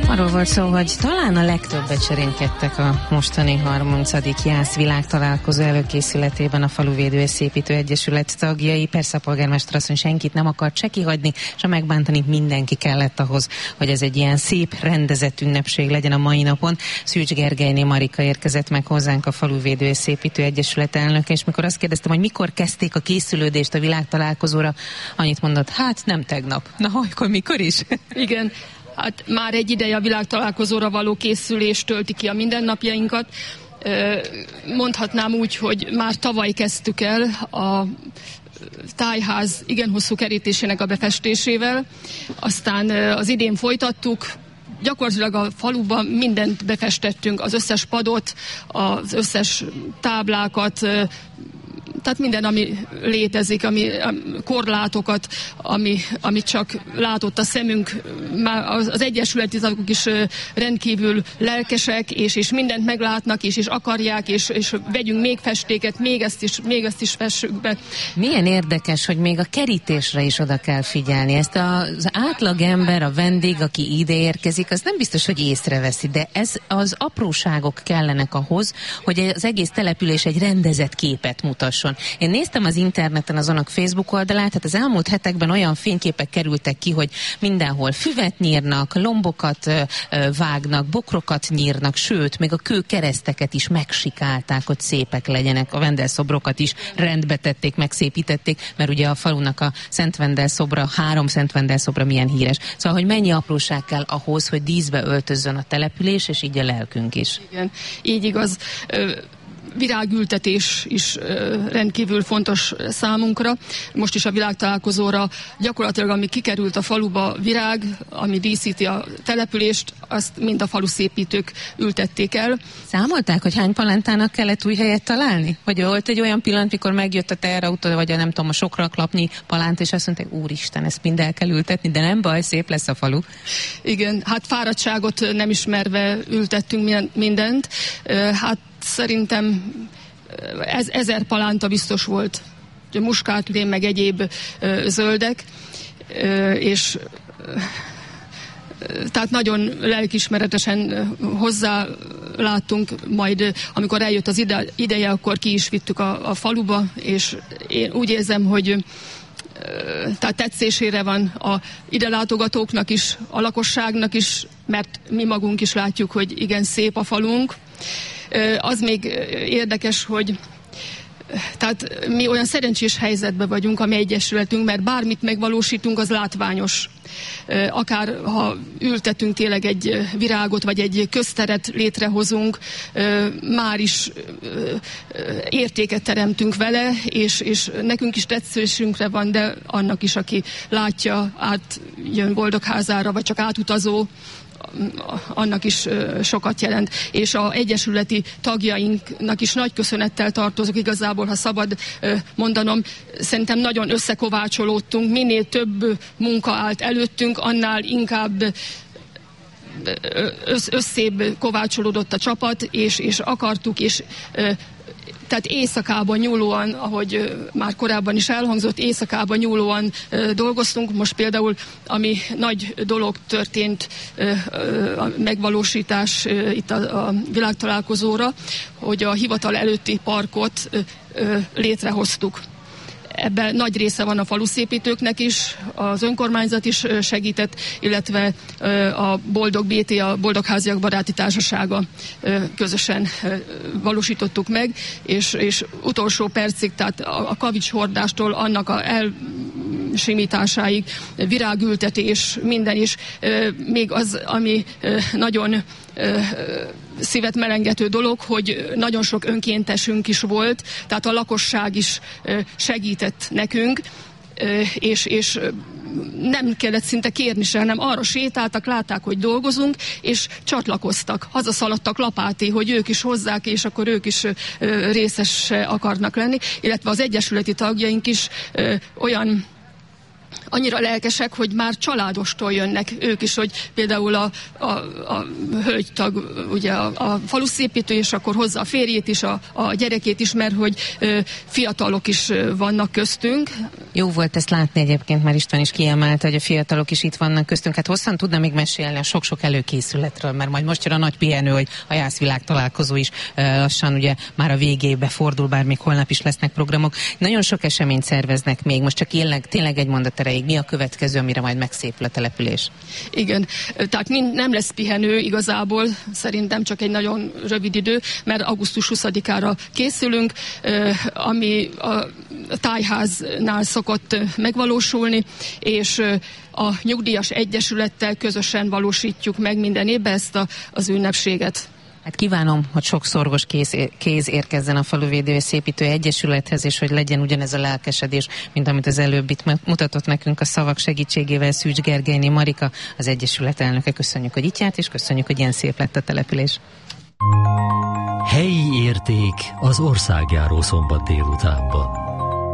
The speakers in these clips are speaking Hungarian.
Arról volt szó, hogy talán a legtöbbet cserénykedtek a mostani 30. JÁSZ világtalálkozó előkészületében a Faluvédő és Szépítő Egyesület tagjai. Persze a polgármester asszony senkit nem akart se kihagyni, se megbántani, mindenki kellett ahhoz, hogy ez egy ilyen szép, rendezett ünnepség legyen a mai napon. Szűcs Gergelyné Marika érkezett meg hozzánk, a Faluvédő és Szépítő Egyesület elnöke, és mikor azt kérdeztem, hogy mikor kezdték a készülődést a világtalálkozóra, annyit mondott, hát nem tegnap. Na, akkor mikor is? Igen. Hát már egy ideje a világtalálkozóra való készülés tölti ki a mindennapjainkat. Mondhatnám úgy, hogy már tavaly kezdtük el a tájház igen hosszú kerítésének a befestésével. Aztán az idén folytattuk. Gyakorlatilag a faluban mindent befestettünk, az összes padot, az összes táblákat, tehát minden, ami létezik, korlátokat, amit csak látott a szemünk. Már az egyesületi tagok is rendkívül lelkesek, és mindent meglátnak, és akarják, és vegyünk még festéket, még ezt is fessük be. Milyen érdekes, hogy még a kerítésre is oda kell figyelni. Ezt az átlagember, a vendég, aki ide érkezik, az nem biztos, hogy észreveszi, de ez az apróságok kellenek ahhoz, hogy az egész település egy rendezett képet mutasson. Én néztem az interneten az annak Facebook oldalát, hát az elmúlt hetekben olyan fényképek kerültek ki, hogy mindenhol füvet nyírnak, lombokat vágnak, bokrokat nyírnak, sőt, még a kőkereszteket is megsikálták, hogy szépek legyenek, a Vendel-szobrokat is rendbe tették, megszépítették, mert ugye a falunak a Szent Vendel szobra, 3 Szent Vendel szobra milyen híres. Szóval, hogy mennyi apróság kell ahhoz, hogy díszbe öltözzön a település, és így a lelkünk is. Igen, így igaz. Virágültetés is rendkívül fontos számunkra. Most is a világtalálkozóra gyakorlatilag, ami kikerült a faluba virág, ami díszíti a települést, azt mind a faluszépítők ültették el. Számolták, hogy hány palántának kellett új helyet találni? Vagy volt egy olyan pillanat, mikor megjött a teherautó, vagy nem tudom, a sokraklapnyi palánt, és azt mondták, úristen, ezt mind el kell ültetni, de nem baj, szép lesz a falu. Igen, hát fáradtságot nem ismerve ültettünk mindent. Hát szerintem 1000 palánta biztos volt, muskátülén, meg egyéb zöldek, és tehát nagyon lelkiismeretesen hozzáláttunk, majd amikor eljött az ideje, akkor ki is vittük a faluba, és én úgy érzem, hogy tehát tetszésére van a ide látogatóknak is, a lakosságnak is, mert mi magunk is látjuk, hogy igen, szép a falunk. Az még érdekes, hogy tehát mi olyan szerencsés helyzetben vagyunk, a mi egyesületünk, mert bármit megvalósítunk, az látványos. Akár ha ültetünk tényleg egy virágot, vagy egy közteret létrehozunk, már is értéket teremtünk vele, és nekünk is tetszésünkre van, de annak is, aki látja, átjön Boldogházára, vagy csak átutazó, annak is sokat jelent. És az egyesületi tagjainknak is nagy köszönettel tartozok, igazából, ha szabad mondanom, szerintem nagyon összekovácsolódtunk, minél több munka állt előttünk, annál inkább összébb kovácsolódott a csapat, és akartuk, és tehát éjszakában nyúlóan, ahogy már korábban is elhangzott, éjszakában nyúlóan dolgoztunk. Most például, ami nagy dolog történt, a megvalósítás itt a világtalálkozóra, hogy a hivatal előtti parkot létrehoztuk. Ebben nagy része van a faluszépítőknek is, az önkormányzat is segített, illetve a Boldog BT, a Boldogháziak Baráti Társasága közösen valósítottuk meg, és utolsó percig, tehát a kavicshordástól annak a elsimításáig, virágültetés, minden is, még az, ami nagyon szívet melengető dolog, hogy nagyon sok önkéntesünk is volt, tehát a lakosság is segített nekünk, és nem kellett szinte kérni se, hanem arra sétáltak, látták, hogy dolgozunk, és csatlakoztak, hazaszaladtak lapáté, hogy ők is hozzák, és akkor ők is részes akarnak lenni, illetve az egyesületi tagjaink is olyan annyira lelkesek, hogy már családostól jönnek ők is, hogy például a hölgytag, ugye a faluszépítő, és akkor hozza a férjét is, a gyerekét is, mert hogy fiatalok is vannak köztünk. Jó volt ezt látni egyébként, már István is kiemelte, hogy a fiatalok is itt vannak köztünk. Hát hosszan tudna még mesélni a sok-sok előkészületről, mert majd most jön a nagy pihenő, hogy a Jászvilág találkozó is lassan ugye már a végébe fordul, bár még holnap is lesznek programok. Nagyon sok eseményt szerveznek még, most csak tényleg egy mondat erejéig. Mi a következő, amire majd megszépül a település? Igen, tehát nem lesz pihenő igazából, szerintem csak egy nagyon rövid idő, mert augusztus 20-ára készülünk, ami a tájháznál szokott megvalósulni, és a Nyugdíjas Egyesülettel közösen valósítjuk meg minden évben ezt az ünnepséget. Hát kívánom, hogy sok szorgos kéz érkezzen a Faluvédő és Szépítő Egyesülethez, és hogy legyen ugyanez a lelkesedés, mint amit az előbb itt mutatott nekünk a szavak segítségével Szűcs Gergelyné Marika, az Egyesület elnöke. Köszönjük, hogy itt járt, és köszönjük, hogy ilyen szép lett a település. Helyi érték az országjáró szombat délutánban.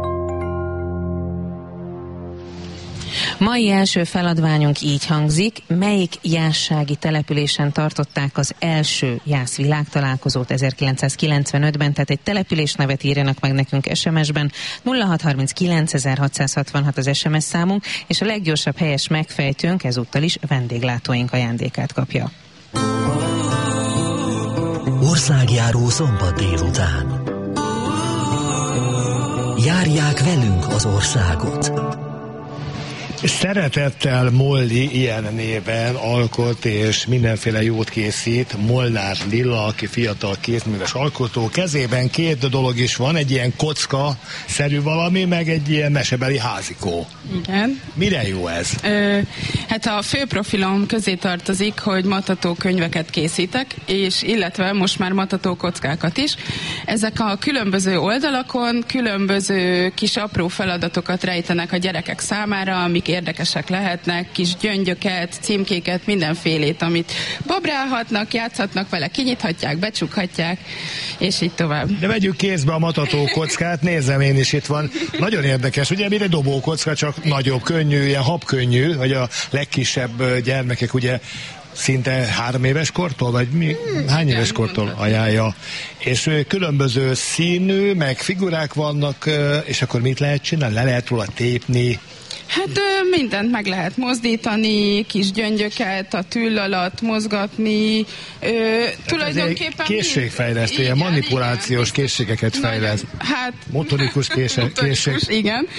Mai első feladványunk így hangzik: melyik jászsági településen tartották az első jászvilág találkozót 1995-ben, tehát egy település nevet írjanak meg nekünk SMS-ben. 0639 az SMS számunk, és a leggyorsabb helyes megfejtőnk ezúttal is vendéglátóink ajándékát kapja. Országjáró szombat délután. Járják velünk az országot. Szeretettel Molly ilyen néven alkot és mindenféle jót készít Molnár Lilla, aki fiatal kézműves alkotó. Kezében két dolog is van, egy ilyen kocka-szerű valami, meg egy ilyen mesebeli házikó. Igen. Mire jó ez? Hát a főprofilom közé tartozik, hogy matató könyveket készítek, és illetve most már matató kockákat is. Ezek a különböző oldalakon különböző kis apró feladatokat rejtenek a gyerekek számára, amik érdekesek lehetnek, kis gyöngyöket, címkéket, mindenfélét, amit babrálhatnak, játszhatnak vele, kinyithatják, becsukhatják, és így tovább. De vegyük kézbe a matató kockát, nézem én is, itt van. Nagyon érdekes, ugye mire dobókocka, csak nagyobb, könnyű, ilyen habkönnyű, hogy a legkisebb gyermekek ugye szinte 3 éves kortól, vagy mi? Hány éves kortól ajánlja? És különböző színű, meg figurák vannak, és akkor mit lehet csinálni? Le lehet róla tépni? Hát mindent meg lehet mozdítani, kis gyöngyöket a tüll alatt mozgatni, tulajdonképpen... Készségfejlesztő, ilyen manipulációs készségeket fejleszt. Hát... Motorikus készség. Igen.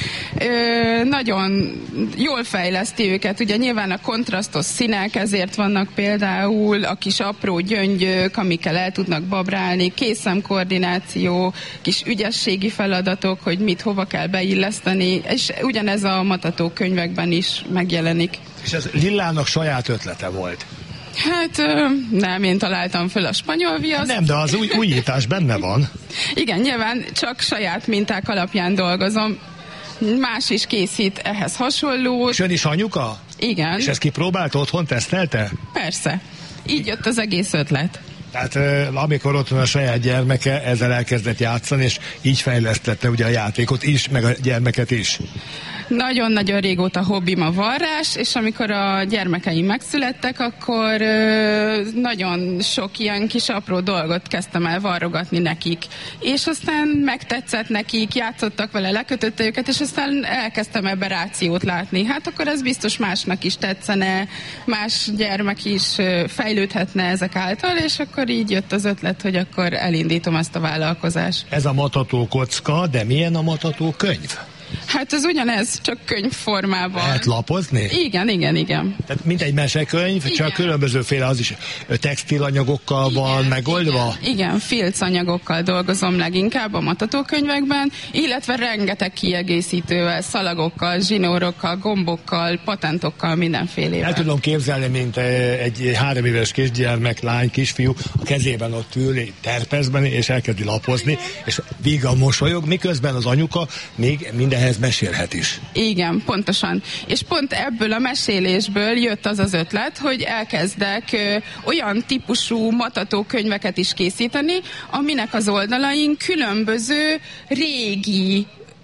Nagyon jól fejleszti őket, ugye nyilván a kontrasztos színek, ezért vannak például a kis apró gyöngyök, amikkel el tudnak babrálni, készszemkoordináció, kis ügyességi feladatok, hogy mit hova kell beilleszteni, és ugyanez a matató könyvekben is megjelenik. És ez Lillának saját ötlete volt? Hát nem, én találtam föl a spanyol viaszt. Nem, de az újítás benne van. Igen, nyilván csak saját minták alapján dolgozom. Más is készít ehhez hasonló. És ön is anyuka? Igen. És ezt kipróbálta, otthon tesztelte? Persze. Így jött az egész ötlet. Tehát amikor ott van a saját gyermeke, ezzel elkezdett játszani, és így fejlesztette ugye a játékot is, meg a gyermeket is. Nagyon-nagyon régóta hobbim a varrás, és amikor a gyermekeim megszülettek, akkor nagyon sok ilyen kis apró dolgot kezdtem el varrogatni nekik. És aztán megtetszett nekik, játszottak vele, lekötötte őket, és aztán elkezdtem ebbe rációt látni. Hát akkor ez biztos másnak is tetszene, más gyermek is fejlődhetne ezek által, és akkor így jött az ötlet, hogy akkor elindítom ezt a vállalkozást. Ez a matató kocka, de milyen a matató könyv? Hát ez ugyanez, csak könyvformában. Lehet lapozni? Igen. Tehát mint egy mesekönyv, igen. Csak különbözőféle, az is textilanyagokkal van megoldva? Igen, filcanyagokkal dolgozom leginkább a matatókönyvekben, illetve rengeteg kiegészítővel, szalagokkal, zsinórokkal, gombokkal, patentokkal, mindenfélével. El tudom képzelni, mint egy 3 éves kisgyermek, lány, kisfiú, a kezében ott ül, terpezben, és elkezdi lapozni, és vígan mosolyog, miközben az anyuka még mindenhez mesélhet is. Igen, pontosan. És pont ebből a mesélésből jött az az ötlet, hogy elkezdek olyan típusú matatókönyveket is készíteni, aminek az oldalain különböző régi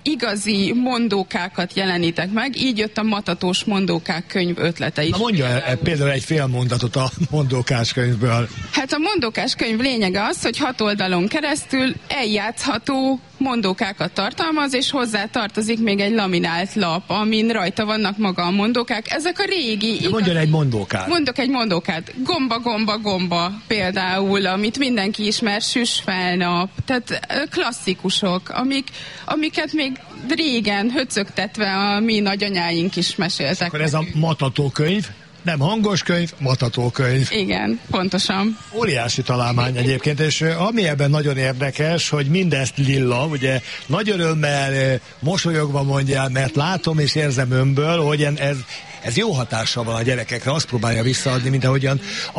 igazi mondókákat jelenítek meg, így jött a Matatós mondókák könyv ötlete is. Na mondja például egy fél mondatot a mondókás könyvből. Hát a mondókás könyv lényege az, hogy 6 oldalon keresztül eljátszható mondókákat tartalmaz, és hozzá tartozik még egy laminált lap, amin rajta vannak maga a mondókák. Ezek a régi... Mondjon egy mondókát. Mondok egy mondókát. Gomba, gomba, gomba például, amit mindenki ismer, süsfelnap. Tehát klasszikusok, amiket még régen höcögtetve a mi nagyanyáink is meséltek. Akkor ez a Matató könyv, nem hangos könyv, Matató könyv. Igen, pontosan. Óriási találmány egyébként, és ami ebben nagyon érdekes, hogy mindezt Lilla, ugye nagy örömmel, mosolyogva mondja, mert látom és érzem önből, hogy ez jó hatással van a gyerekekre, azt próbálja visszaadni, mint ahogyan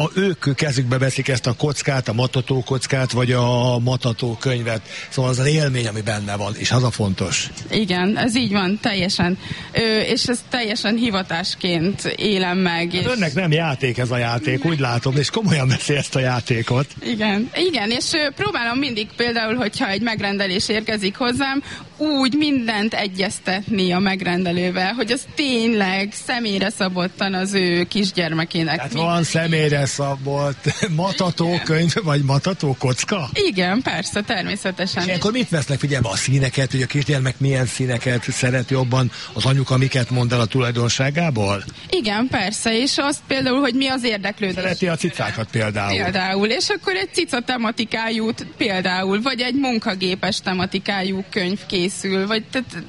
ők kezükbe veszik ezt a kockát, a Matató kockát, vagy a Matató könyvet. Szóval az élmény, ami benne van, és az a fontos. Igen, ez így van, teljesen. És ez teljesen hivatásként élem meg. Hát önnek nem játék ez a játék, úgy látom, és komolyan veszi ezt a játékot. Igen, és próbálom mindig például, hogyha egy megrendelés érkezik hozzám, úgy mindent egyeztetni a megrendelővel, hogy az tényleg személyre szabottan az ő kisgyermekének. Tehát van személyre szabott Matató könyv, vagy Matató kocka? Igen, persze, természetesen. És akkor mit vesznek figyelme? A színeket, hogy a kisgyermek milyen színeket szeret jobban, az anyuka miket mond el a tulajdonságából? Igen, persze, és azt például, hogy mi az érdeklődés. Szereti a cicákat például. És akkor egy cica tematikájú például, vagy egy munkagépes tematikájú könyv készül, vagy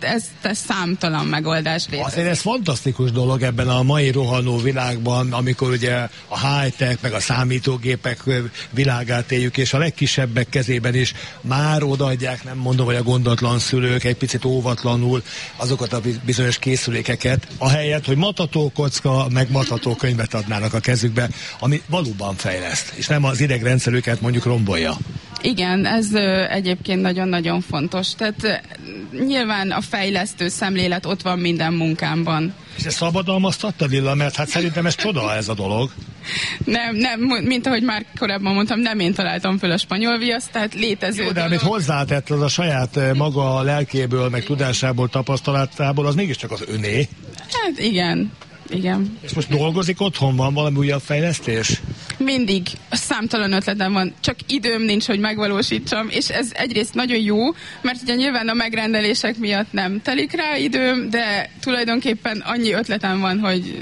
ez számtalan megoldás létezik. Azért ez fantasztikus dolog ebben a mai rohanó világban, amikor ugye a high-tech, meg a számítógépek világát éljük, és a legkisebbek kezében is már odaadják, nem mondom, hogy a gondatlan szülők egy picit óvatlanul azokat a bizonyos készülékeket, ahelyett, hogy Matató kocka, meg Matató könyvet adnának a kezükbe, ami valóban fejleszt, és nem az idegrendszerüket mondjuk rombolja. Igen, ez egyébként nagyon-nagyon fontos. Tehát nyilván a fejlesztő szemlélet ott van minden munkámban. És ezt szabadalmaztatta, Lilla? Mert hát szerintem ez csoda ez a dolog. Nem, mint ahogy már korábban mondtam, nem én találtam föl a spanyol viaszt, tehát létező jó, de amit hozzátett, az a saját maga lelkéből, meg tudásából, tapasztalatából, az mégiscsak az öné. Hát igen. És most dolgozik otthon, van valami újabb fejlesztés? Mindig számtalan ötletem van, csak időm nincs, hogy megvalósítsam, és ez egyrészt nagyon jó, mert ugye nyilván a megrendelések miatt nem telik rá időm, de tulajdonképpen annyi ötletem van, hogy...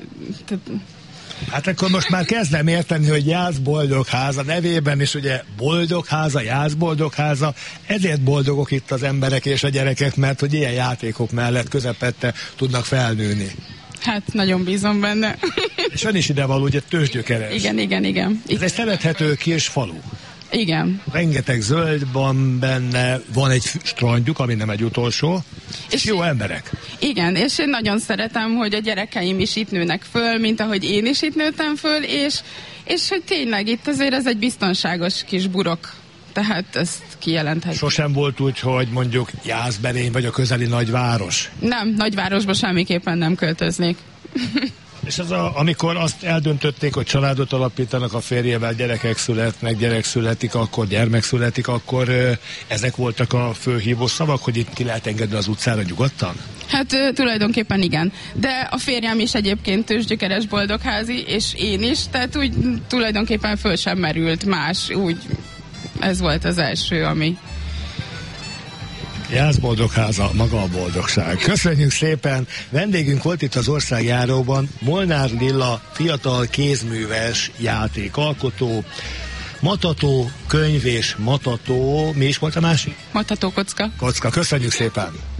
Hát akkor most már kezdem érteni, hogy Jász Boldogháza nevében is ugye Boldogháza, Jász Boldogháza, ezért boldogok itt az emberek és a gyerekek, mert hogy ilyen játékok mellett közepette tudnak felnőni. Hát nagyon bízom benne. És ön is idevaló, ugye Tőzsgyökeres. Igen. Ez egy szerethető kis falu. Igen. Rengeteg zöld van benne, van egy strandjuk, ami nem egy utolsó, és jó emberek. Igen, és én nagyon szeretem, hogy a gyerekeim is itt nőnek föl, mint ahogy én is itt nőttem föl, és hogy tényleg itt azért ez egy biztonságos kis burok. Tehát ezt kijelenthetjük. Sosem volt úgy, hogy mondjuk Jászberény vagy a közeli nagyváros? Nem, nagyvárosba semmiképpen nem költöznék. És ez amikor azt eldöntötték, hogy családot alapítanak a férjével, gyerekek születnek, gyermek születik, akkor ezek voltak a főhívó szavak, hogy itt ki lehet engedni az utcára nyugodtan? Hát tulajdonképpen igen. De a férjem is egyébként Tőzsgyökeres boldogházi, és én is, tehát úgy tulajdonképpen föl sem merült más, úgy ez volt az első, ami... Jász Boldogháza, maga a boldogság. Köszönjük szépen! Vendégünk volt itt az Országjáróban Molnár Lilla, fiatal kézműves játékalkotó, Matató könyv és Matató, mi is volt a másik? Matató kocka. Köszönjük szépen!